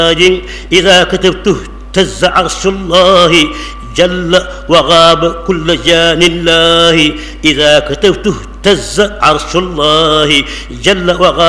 إذا كتبته اهتز عرش الله جل وغاب كل جان الله. إذا كتبته اهتز عرش الله جل وغاب